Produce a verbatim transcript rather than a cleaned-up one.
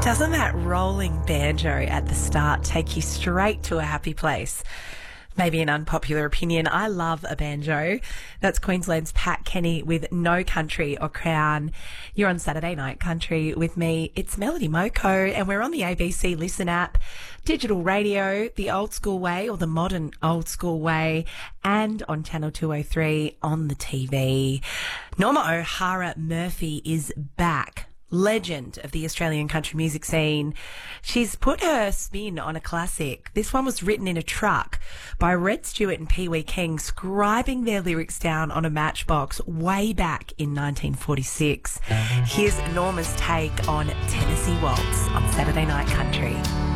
Doesn't that rolling banjo at the start take you straight to a happy place? Maybe an unpopular opinion. I love a banjo. That's Queensland's Pat Kenny with No Country or Crown. You're on Saturday Night Country with me. It's Melody Moko, and we're on the A B C Listen app, digital radio, the old school way or the modern old school way, and on Channel two oh three on the T V. Norma O'Hara Murphy is back. Legend of the Australian country music scene. She's put her spin on a classic. This one was written in a truck by Red Stewart and Pee Wee King, scribing their lyrics down on a matchbox way back in nineteen forty-six. Here's Norma's take on Tennessee Waltz on Saturday Night Country.